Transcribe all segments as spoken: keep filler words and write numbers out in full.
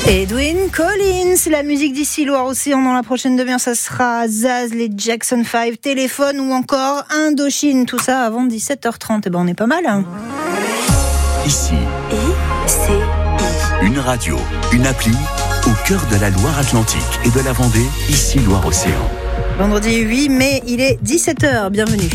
Edwyn Collins, la musique d'ici Loire-Océan. Dans la prochaine demi-heure, ça sera Zaz, les Jackson five, Téléphone ou encore Indochine. Tout ça avant dix-sept heures trente. Et ben on est pas mal. Hein. Ici, I C I. Une radio, une appli au cœur de la Loire-Atlantique et de la Vendée. Ici Loire-Océan. Vendredi huit mai, il est dix-sept heures. Bienvenue.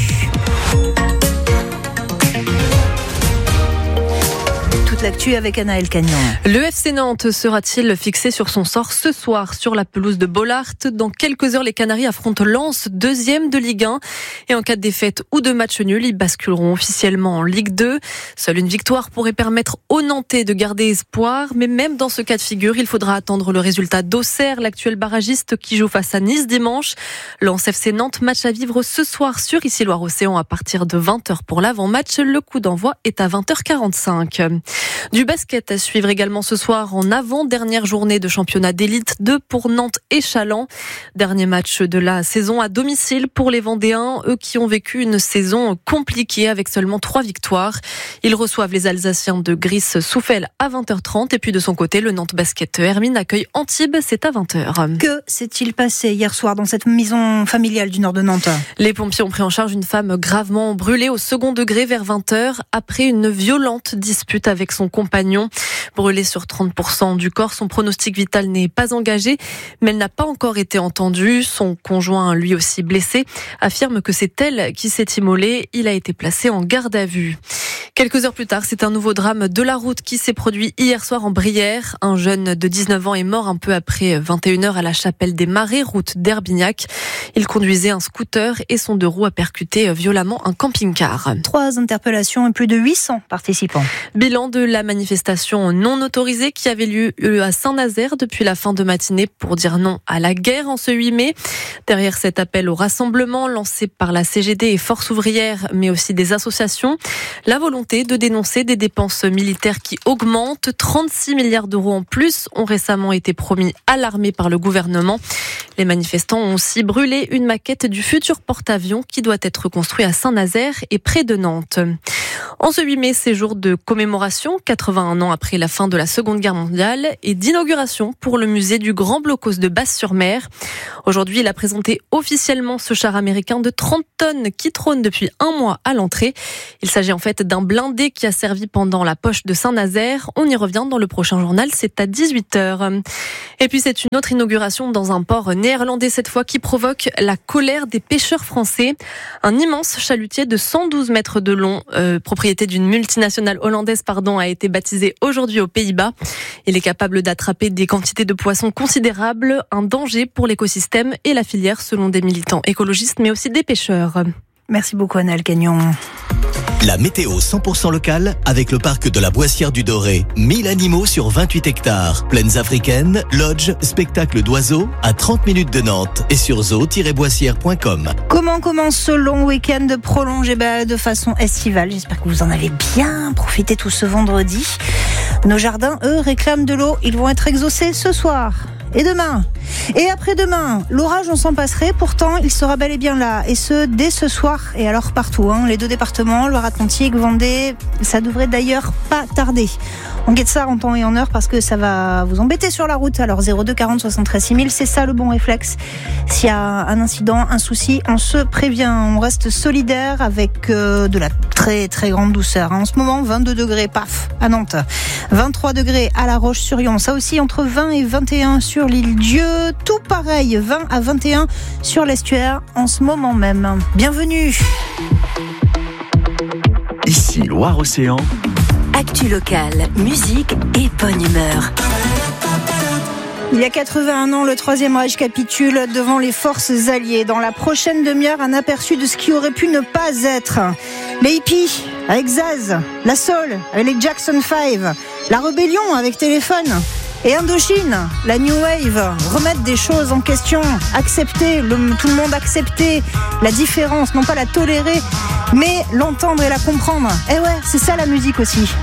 L'actu avec Anaël Cagnon. Le F C Nantes sera-t-il fixé sur son sort ce soir sur la pelouse de Bollaert? Dans quelques heures, les Canaries affrontent Lens, deuxième de Ligue un. Et en cas de défaite ou de match nul, ils basculeront officiellement en Ligue deux. Seule une victoire pourrait permettre aux Nantais de garder espoir. Mais même dans ce cas de figure, il faudra attendre le résultat d'Auxerre, l'actuel barragiste qui joue face à Nice dimanche. Lens F C Nantes, match à vivre ce soir sur Ici Loire-Océan à partir de vingt heures pour l'avant-match. Le coup d'envoi est à vingt heures quarante-cinq. Du basket à suivre également ce soir en avant-dernière journée de championnat d'élite deux pour Nantes et Challans. Dernier match de la saison à domicile pour les Vendéens, eux qui ont vécu une saison compliquée avec seulement trois victoires. Ils reçoivent les Alsaciens de Gris-Souffel à vingt heures trente et puis de son côté, le Nantes Basket Hermine accueille Antibes, c'est à vingt heures. Que s'est-il passé hier soir dans cette maison familiale du nord de Nantes? Les pompiers ont pris en charge une femme gravement brûlée au second degré vers vingt heures après une violente dispute avec son compagnon. Brûlée sur trente pour cent du corps, son pronostic vital n'est pas engagé, mais elle n'a pas encore été entendue. Son conjoint, lui aussi blessé, affirme que c'est elle qui s'est immolée. Il a été placé en garde à vue. Quelques heures plus tard, c'est un nouveau drame de la route qui s'est produit hier soir en Brière. Un jeune de dix-neuf ans est mort un peu après vingt et une heures à la Chapelle des Marais, route d'Herbignac. Il conduisait un scooter et son deux roues a percuté violemment un camping-car. Trois interpellations et plus de huit cents participants. Bilan de la manifestation non autorisée qui avait lieu à Saint-Nazaire depuis la fin de matinée pour dire non à la guerre en ce huit mai. Derrière cet appel au rassemblement lancé par la C G D et Force ouvrière, mais aussi des associations, la volonté de dénoncer des dépenses militaires qui augmentent. trente-six milliards d'euros en plus ont récemment été promis à l'armée par le gouvernement. Les manifestants ont aussi brûlé une maquette du futur porte-avions qui doit être construit à Saint-Nazaire et près de Nantes. En ce huit mai, c'est jour de commémoration, quatre-vingt-un ans après la fin de la Seconde Guerre mondiale, et d'inauguration pour le musée du Grand Blocos de Basse-sur-Mer. Aujourd'hui, il a présenté officiellement ce char américain de trente tonnes qui trône depuis un mois à l'entrée. Il s'agit en fait d'un blindé qui a servi pendant la poche de Saint-Nazaire. On y revient dans le prochain journal, c'est à dix-huit heures. Et puis c'est une autre inauguration dans un port néerlandais cette fois qui provoque la colère des pêcheurs français. Un immense chalutier de cent douze mètres de long, euh, propriété d'une multinationale hollandaise, pardon, a été baptisé aujourd'hui aux Pays-Bas. Il est capable d'attraper des quantités de poissons considérables, un danger pour l'écosystème et la filière selon des militants écologistes mais aussi des pêcheurs. Merci beaucoup Anaël Cagnon. La météo cent pour cent locale avec le parc de la Boissière du Doré. mille animaux sur vingt-huit hectares. Plaines africaines, lodge, spectacle d'oiseaux à trente minutes de Nantes et sur zoo tiret boissière point com. Comment commence ce long week-end prolongé bah, de façon estivale? J'espère que vous en avez bien profité tout ce vendredi. Nos jardins, eux, réclament de l'eau. Ils vont être exaucés ce soir. Et demain, et après-demain, l'orage on s'en passerait, pourtant il sera bel et bien là, et ce dès ce soir, et alors partout, hein, les deux départements, Loire-Atlantique, Vendée, ça devrait d'ailleurs pas tarder. On guette ça en temps et en heure parce que ça va vous embêter sur la route, alors zéro deux quarante soixante-treize six mille, c'est ça le bon réflexe. S'il y a un incident, un souci, on se prévient, on reste solidaire avec euh, de la très très grande douceur. En ce moment, vingt-deux degrés, paf, à Nantes, vingt-trois degrés à La Roche-sur-Yon, ça aussi entre vingt et vingt et un sur l'île Dieu, tout pareil, vingt à vingt et un sur l'estuaire en ce moment même. Bienvenue. Ici Loire-Océan. Actu locale, musique et bonne humeur. Il y a quatre-vingt-un ans, le Troisième Reich capitule devant les forces alliées. Dans la prochaine demi-heure, un aperçu de ce qui aurait pu ne pas être. Les hippies avec Zaz, la soul avec les Jackson five, la rébellion avec Téléphone et Indochine, la New Wave, remettre des choses en question, accepter, le, tout le monde accepter la différence, non pas la tolérer, mais l'entendre et la comprendre. Eh ouais, c'est ça la musique aussi.